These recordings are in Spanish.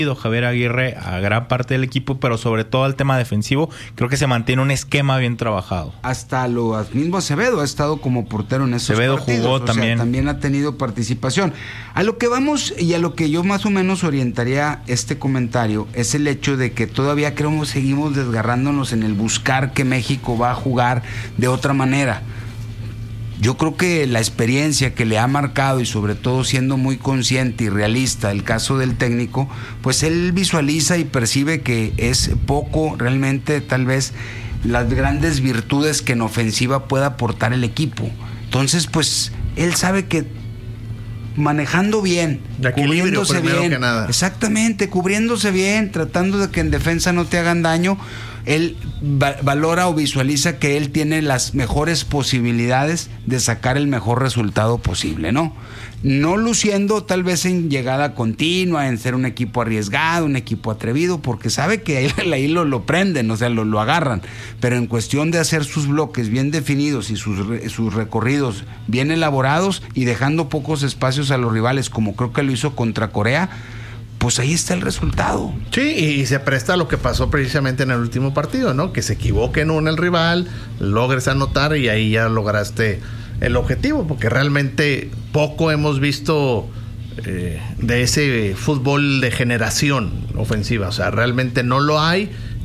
Javier Aguirre a gran parte del equipo, pero sobre todo al tema defensivo, creo que se mantiene un esquema bien trabajado. Hasta lo mismo Acevedo ha estado como portero en esos Acevedo partidos. jugó o también. Sea, también ha tenido participación. A lo que vamos y a lo que yo más o menos orientaría este comentario es el hecho de que todavía creo que seguimos desgarrándonos en el buscar que México va a jugar de otra manera. Yo creo que la experiencia que le ha marcado y sobre todo siendo muy consciente y realista el caso del técnico, pues él visualiza y percibe que es poco realmente tal vez las grandes virtudes que en ofensiva pueda aportar el equipo. Entonces pues él sabe que manejando bien, cubriéndose bien, exactamente, cubriéndose bien, tratando de que en defensa no te hagan daño, él valora o visualiza que él tiene las mejores posibilidades de sacar el mejor resultado posible, ¿no? No luciendo tal vez en llegada continua, en ser un equipo arriesgado, un equipo atrevido, porque sabe que ahí lo prenden, o sea, lo agarran, pero en cuestión de hacer sus bloques bien definidos y sus recorridos bien elaborados y dejando pocos espacios a los rivales, como creo que lo hizo contra Corea, pues ahí está el resultado. Sí, y se presta a lo que pasó precisamente en el último partido, ¿no? Que se equivoque en el rival, logres anotar y ahí ya lograste el objetivo, porque realmente poco hemos visto de ese fútbol de generación ofensiva. O sea, realmente no lo hay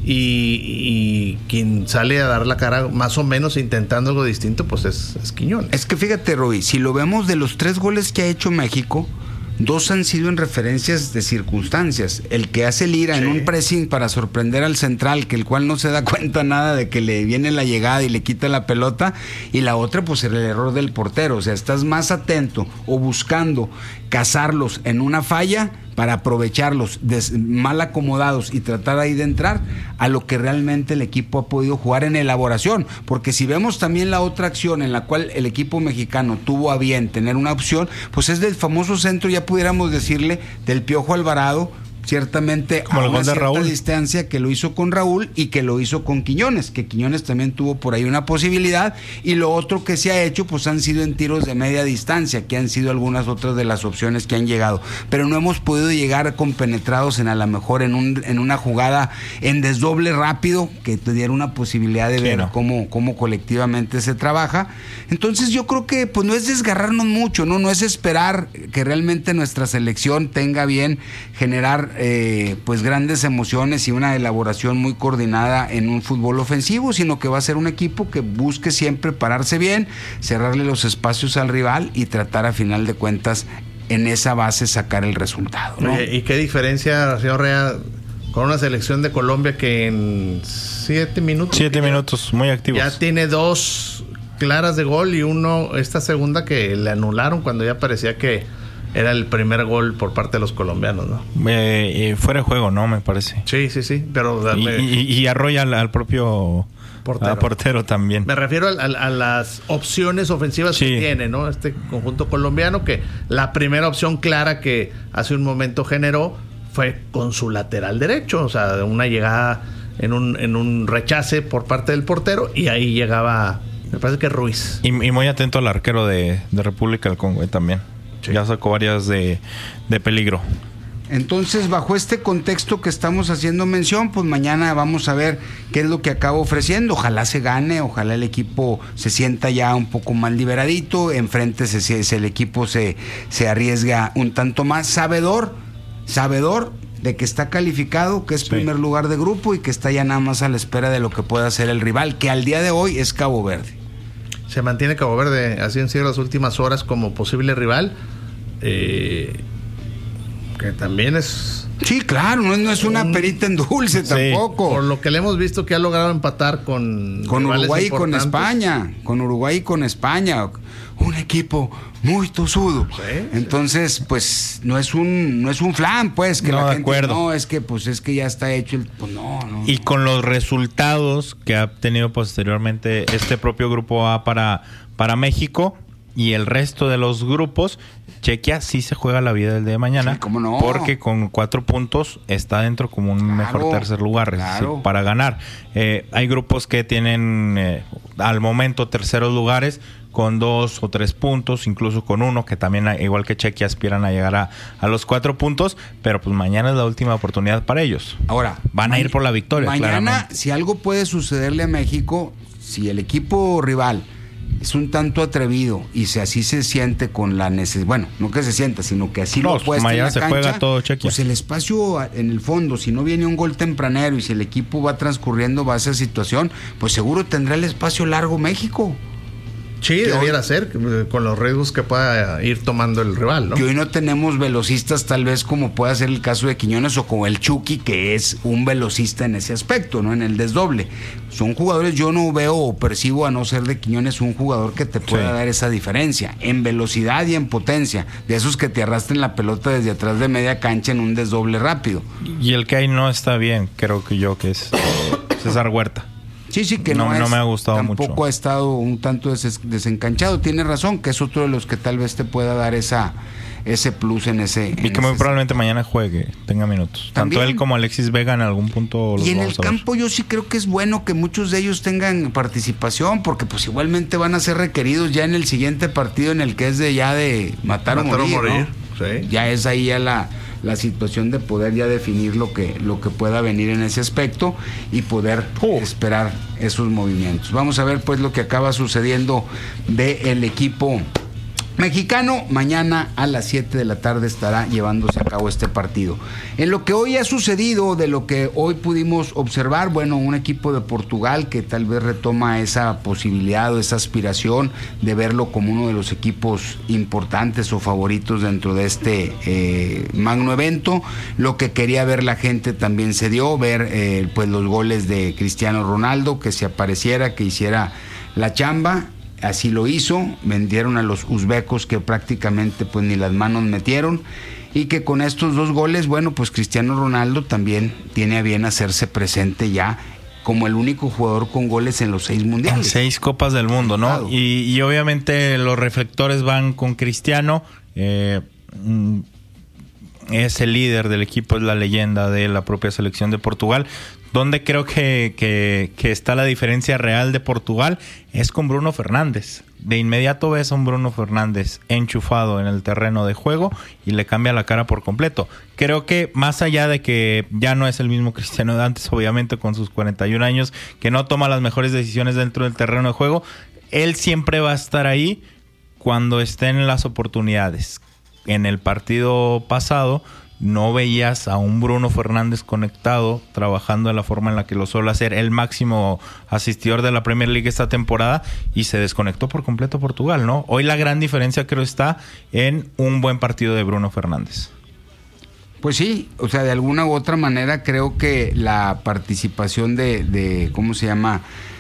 y quien sale a dar la cara más o menos intentando algo distinto, pues es Quiñones. Es que fíjate, Roy, si lo vemos de los 3 goles que ha hecho México, 2 han sido en referencias de circunstancias. El que hace Lira en un pressing para sorprender al central, que el cual no se da cuenta nada de que le viene la llegada y le quita la pelota, y la otra pues el error del portero. O sea, estás más atento o buscando cazarlos en una falla para aprovecharlos mal acomodados y tratar ahí de entrar a lo que realmente el equipo ha podido jugar en elaboración, porque si vemos también la otra acción en la cual el equipo mexicano tuvo a bien tener una opción, pues es del famoso centro, ya pudiéramos decirle, del Piojo Alvarado, ciertamente como a el una gol de cierta Raúl. Distancia, que lo hizo con Raúl y que lo hizo con Quiñones, que Quiñones también tuvo por ahí una posibilidad, y lo otro que se ha hecho pues han sido en tiros de media distancia, que han sido algunas otras de las opciones que han llegado, pero no hemos podido llegar compenetrados en a lo mejor en una jugada en desdoble rápido que te diera una posibilidad de ver cómo colectivamente se trabaja. Entonces yo creo que pues no es desgarrarnos mucho, no es esperar que realmente nuestra selección tenga bien generar pues grandes emociones y una elaboración muy coordinada en un fútbol ofensivo, sino que va a ser un equipo que busque siempre pararse bien, cerrarle los espacios al rival y tratar a final de cuentas en esa base sacar el resultado, ¿no? Oye, ¿y qué diferencia, señor Rea, con una selección de Colombia que en 7 minutos... 7 minutos, muy activos. Ya tiene 2 claras de gol y esta segunda que le anularon cuando ya parecía que era el primer gol por parte de los colombianos, ¿no? Fuera de juego, ¿no? Me parece. Sí, pero... Y arrolla al propio portero también. Me refiero a las opciones ofensivas que tiene, ¿no? Este conjunto colombiano, que la primera opción clara que hace un momento generó fue con su lateral derecho, o sea, una llegada en un rechace por parte del portero, y ahí llegaba, me parece que Ruiz. Y muy atento al arquero de República del Congo también. Sí. Ya sacó varias de peligro. Entonces, bajo este contexto que estamos haciendo mención, pues mañana vamos a ver qué es lo que acaba ofreciendo. Ojalá se gane, ojalá el equipo se sienta ya un poco más liberadito, enfrente el equipo se arriesga un tanto más, sabedor de que está calificado, que es primer lugar de grupo y que está ya nada más a la espera de lo que pueda hacer el rival, que al día de hoy es Cabo Verde. Se mantiene Cabo Verde, así han sido las últimas horas, como posible rival, que también es... Sí, claro, no es una perita en dulce tampoco. Por lo que le hemos visto que ha logrado empatar con Uruguay y con España. Un equipo muy tosudo. Entonces, pues, no es un flan, pues, que la gente... No, es que ya está hecho pues no. Y con los resultados que ha tenido posteriormente este propio grupo A para México y el resto de los grupos, Chequia sí se juega la vida del día de mañana. Sí, ¿cómo no? Porque con 4 puntos está dentro como un mejor tercer lugar, es decir, para ganar. Hay grupos que tienen al momento terceros lugares con 2 o 3 puntos, incluso con 1, que también, igual que Chequia, aspiran a llegar a los 4 puntos, pero pues mañana es la última oportunidad para ellos. Ahora, van a ir por la victoria, mañana, claramente. Si algo puede sucederle a México, si el equipo rival es un tanto atrevido y si así se siente con la necesidad, bueno, no que se sienta, sino que así lo puesta en la se cancha, juega todo, Chequia. Pues el espacio en el fondo, si no viene un gol tempranero y si el equipo va transcurriendo va a esa situación, pues seguro tendrá el espacio largo México. Sí, debiera ser, con los riesgos que pueda ir tomando el rival, ¿no? Que hoy no tenemos velocistas tal vez como pueda ser el caso de Quiñones o como el Chucky, que es un velocista en ese aspecto, ¿no? En el desdoble. Son jugadores, yo no veo o percibo, a no ser de Quiñones, un jugador que te pueda dar esa diferencia en velocidad y en potencia, de esos que te arrastren la pelota desde atrás de media cancha en un desdoble rápido. Y el que hay no está bien, creo que es César Huerta. Sí, que no me ha gustado tampoco mucho. Ha estado un tanto desencanchado. Tiene razón, que es otro de los que tal vez te pueda dar ese plus en ese. Y que muy probablemente mañana juegue, tenga minutos. ¿También? Tanto él como Alexis Vega en algún punto. Y en el campo yo sí creo que es bueno que muchos de ellos tengan participación, porque pues igualmente van a ser requeridos ya en el siguiente partido, en el que es de matar o morir, ¿no? Sí. Ya es ahí ya la situación de poder ya definir lo que pueda venir en ese aspecto y poder esperar esos movimientos. Vamos a ver pues lo que acaba sucediendo del equipo mexicano. Mañana a las 7 de la tarde estará llevándose a cabo este partido. En lo que hoy ha sucedido, de lo que hoy pudimos observar, bueno, un equipo de Portugal que tal vez retoma esa posibilidad o esa aspiración de verlo como uno de los equipos importantes o favoritos dentro de este magno evento. Lo que quería ver la gente también se dio, ver pues los goles de Cristiano Ronaldo, que se apareciera, que hiciera la chamba. Así lo hizo, vendieron a los uzbecos que prácticamente pues ni las manos metieron, y que con estos 2 goles, bueno, pues Cristiano Ronaldo también tiene a bien hacerse presente ya como el único jugador con goles en los 6 mundiales. En 6 Copas del Mundo, ¿no? Claro. Y obviamente los reflectores van con Cristiano, es el líder del equipo, es la leyenda de la propia selección de Portugal. Donde creo que está la diferencia real de Portugal es con Bruno Fernández. De inmediato ves a un Bruno Fernández enchufado en el terreno de juego y le cambia la cara por completo. Creo que más allá de que ya no es el mismo Cristiano de antes, obviamente con sus 41 años, que no toma las mejores decisiones dentro del terreno de juego, él siempre va a estar ahí cuando estén en las oportunidades. En el partido pasado no veías a un Bruno Fernández conectado, trabajando de la forma en la que lo suele hacer, el máximo asistidor de la Premier League esta temporada, y se desconectó por completo Portugal, ¿no? Hoy la gran diferencia creo está en un buen partido de Bruno Fernández. Pues sí, o sea, de alguna u otra manera creo que la participación de ¿cómo se llama?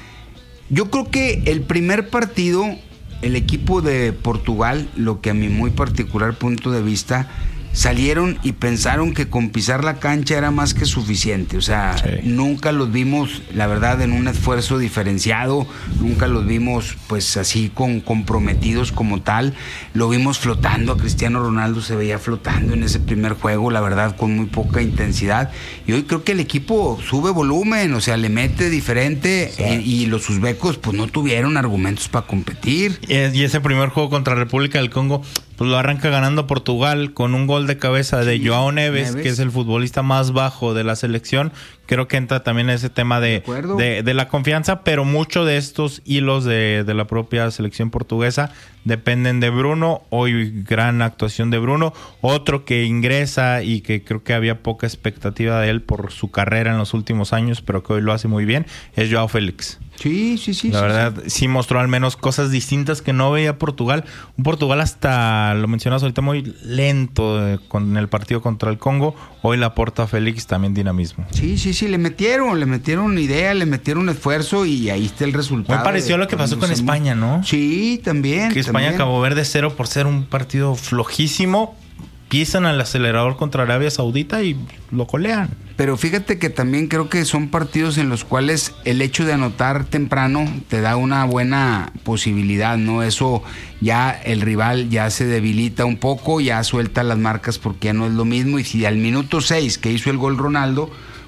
Yo creo que el primer partido, el equipo de Portugal, lo que a mi muy particular punto de vista, salieron y pensaron que con pisar la cancha era más que suficiente. O sea, nunca los vimos, la verdad, en un esfuerzo diferenciado, nunca los vimos pues así comprometidos como tal. Lo vimos flotando, a Cristiano Ronaldo se veía flotando en ese primer juego, la verdad, con muy poca intensidad. Y hoy creo que el equipo sube volumen, o sea, le mete diferente, y los uzbecos pues no tuvieron argumentos para competir. Y ese primer juego contra República del Congo pues lo arranca ganando Portugal con un gol de cabeza de Joao Neves, que es el futbolista más bajo de la selección. Creo que entra también ese tema de la confianza, pero mucho de estos hilos de la propia selección portuguesa dependen de Bruno. Hoy gran actuación de Bruno. Otro que ingresa y que creo que había poca expectativa de él por su carrera en los últimos años, pero que hoy lo hace muy bien, es Joao Félix. Sí. La verdad, sí mostró al menos cosas distintas que no veía Portugal. Un Portugal hasta, lo mencionas ahorita, muy lento con el partido contra el Congo. Hoy le aporta a Félix también dinamismo. Sí, le metieron idea, le metieron esfuerzo y ahí está el resultado. Me pareció lo que pasó con España, ¿no? Sí, también. Que España acabó Verde 0 por ser un partido flojísimo. Pisan al acelerador contra Arabia Saudita y lo colean. Pero fíjate que también creo que son partidos en los cuales el hecho de anotar temprano te da una buena posibilidad, ¿no? Eso ya el rival ya se debilita un poco, ya suelta las marcas porque ya no es lo mismo. Y si al minuto 6 que hizo el gol Ronaldo,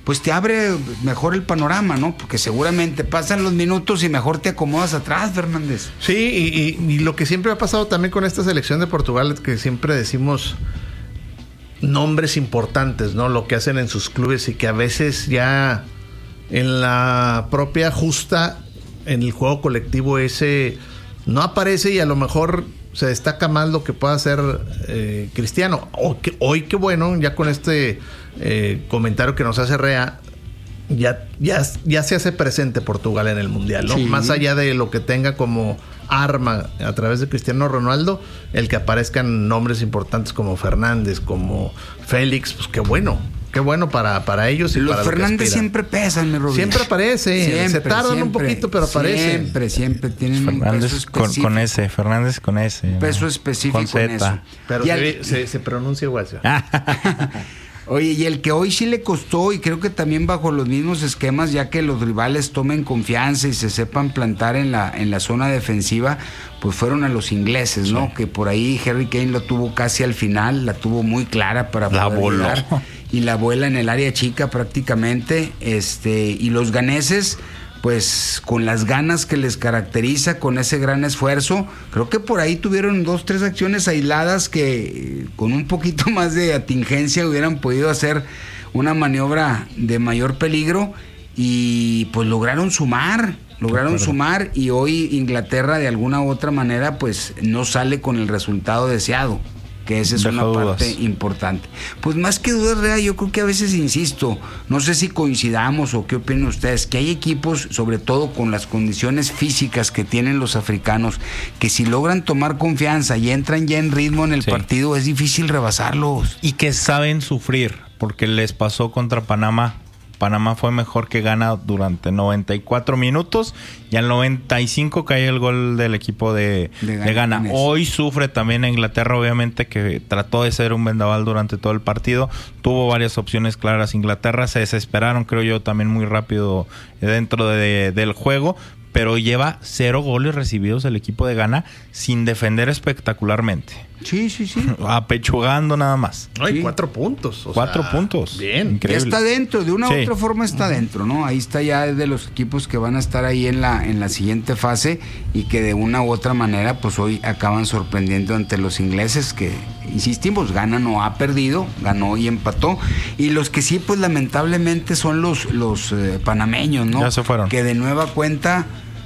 pues te abre mejor el panorama, ¿no? Porque seguramente pasan los minutos y mejor te acomodas atrás, Fernández. Sí, y lo que siempre ha pasado también con esta selección de Portugal es que siempre decimos nombres importantes, ¿no? Lo que hacen en sus clubes y que a veces ya en la propia justa, en el juego colectivo ese no aparece y a lo mejor se destaca más lo que pueda hacer Cristiano. Hoy qué bueno, ya con este comentario que nos hace Rea, ya se hace presente Portugal en el Mundial, ¿no? Sí. Más allá de lo que tenga como arma a través de Cristiano Ronaldo, el que aparezcan nombres importantes como Fernández, como Félix, pues qué bueno para ellos y los para Fernández siempre pesan, mi Rubén. Siempre aparece, se tardan un poquito, pero aparecen. Siempre tienen Fernández un peso específico. con ese, Fernández con ese. Peso específico con en eso. Pero se pronuncia igual. Oye, y el que hoy sí le costó, y creo que también bajo los mismos esquemas, ya que los rivales tomen confianza y se sepan plantar en la zona defensiva, pues fueron a los ingleses, ¿no? Sí. Que por ahí Harry Kane lo tuvo casi al final, la tuvo muy clara para poder llegar, y la vuela en el área chica prácticamente, y los ganeses, pues con las ganas que les caracteriza, con ese gran esfuerzo, creo que por ahí tuvieron 2-3 acciones aisladas que con un poquito más de atingencia hubieran podido hacer una maniobra de mayor peligro, y pues lograron sumar, y hoy Inglaterra de alguna u otra manera pues no sale con el resultado deseado, que esa es una parte importante. Pues más que dudas, Rea, yo creo que a veces insisto, no sé si coincidamos o qué opinan ustedes, que hay equipos, sobre todo con las condiciones físicas que tienen los africanos, que si logran tomar confianza y entran ya en ritmo en el partido, es difícil rebasarlos. Y que saben sufrir, porque les pasó contra Panamá. Panamá fue mejor que Ghana durante 94 minutos y al 95 cae el gol del equipo de Ghana. Hoy sufre también a Inglaterra, obviamente, que trató de ser un vendaval durante todo el partido. Tuvo varias opciones claras Inglaterra, se desesperaron, creo yo, también muy rápido dentro del juego, pero lleva 0 goles recibidos el equipo de Ghana sin defender espectacularmente. Sí. Apechugando nada más. No, hay 4 puntos. 4 puntos. Bien. Increíble. Ya está dentro, de una u otra forma está dentro, ¿no? Ahí está ya de los equipos que van a estar ahí en la siguiente fase y que de una u otra manera pues hoy acaban sorprendiendo ante los ingleses, que insistimos, Ghana no ha perdido, ganó y empató, y los que sí pues lamentablemente son los panameños, ¿no? Ya se fueron. Que de nueva cuenta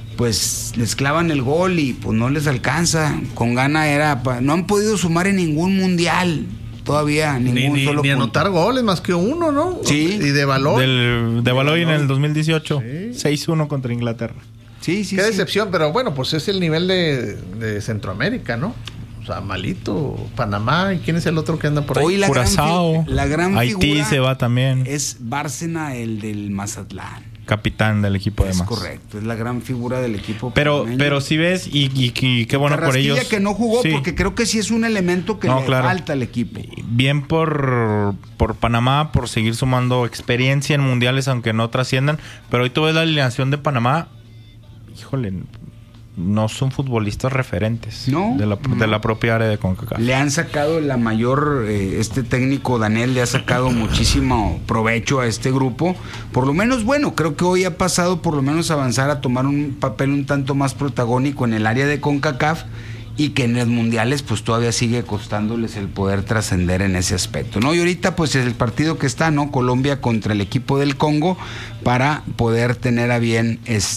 pues les clavan el gol y pues no les alcanza. Con Ghana no han podido sumar en ningún mundial todavía, ni anotar goles más que uno, ¿no? Sí. Y de valor. De valor en el 2018, 6-1 contra Inglaterra. Sí. Qué decepción, pero bueno, pues es el nivel de Centroamérica, ¿no? O sea, malito, Panamá, ¿y quién es el otro que anda por ahí? Hoy Curazao, la gran Haití figura se va también. Es Bárcena, el del Mazatlán. Capitán del equipo de más. Es correcto, es la gran figura del equipo. Pero si ves, y qué bueno por ellos. Que no jugó, porque creo que sí es un elemento que le falta al equipo. Bien por Panamá, por seguir sumando experiencia en mundiales, aunque no trasciendan. Pero hoy tú ves la alineación de Panamá, híjole, no son futbolistas referentes de la propia área de CONCACAF. Le han sacado la mayor, este técnico Daniel le ha sacado muchísimo provecho a este grupo. Por lo menos, bueno, creo que hoy ha pasado por lo menos a avanzar a tomar un papel un tanto más protagónico en el área de CONCACAF, y que en los mundiales pues todavía sigue costándoles el poder trascender en ese aspecto, ¿no? Y ahorita pues es el partido que está, ¿no? Colombia contra el equipo del Congo, para poder tener a bien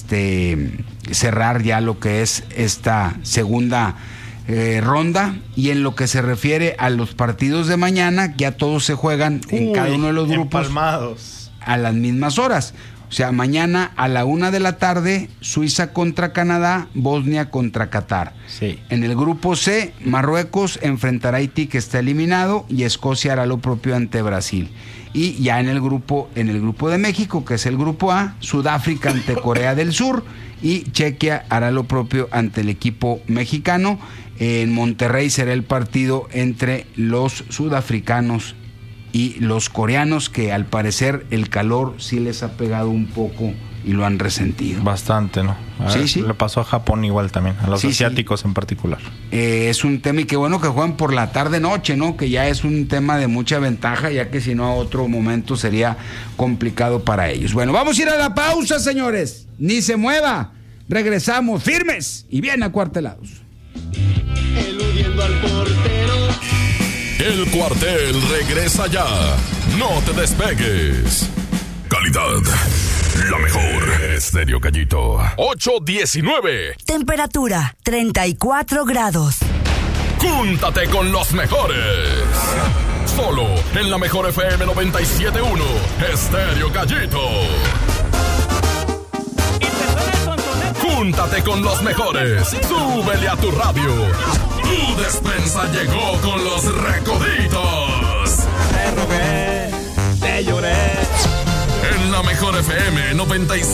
cerrar ya lo que es esta segunda ronda. Y en lo que se refiere a los partidos de mañana, ya todos se juegan en cada uno de los grupos empalmados a las mismas horas. O sea, mañana a la 1 de la tarde, Suiza contra Canadá, Bosnia contra Qatar. Sí. En el grupo C, Marruecos enfrentará a Haití, que está eliminado, y Escocia hará lo propio ante Brasil. Y ya en el grupo de México, que es el grupo A, Sudáfrica ante Corea del Sur, y Chequia hará lo propio ante el equipo mexicano. En Monterrey será el partido entre los sudafricanos y los coreanos, que al parecer el calor sí les ha pegado un poco y lo han resentido. Bastante, ¿no? Sí. Le pasó a Japón igual también, a los asiáticos en particular. Es un tema, y qué bueno que juegan por la tarde-noche, ¿no? Que ya es un tema de mucha ventaja, ya que si no a otro momento sería complicado para ellos. Bueno, vamos a ir a la pausa, señores. Ni se mueva. Regresamos firmes y bien acuartelados. Eludiendo al portero. El cuartel regresa ya. No te despegues. Calidad, la mejor. Estéreo Gallito. 8:19. Temperatura 34 grados. Júntate con los mejores. Solo en la mejor FM 97.1. Estéreo Gallito. Júntate con los mejores. Súbele a tu radio. Tu despensa llegó con los recoditos. Te rogué, te lloré. En la mejor FM 97.1.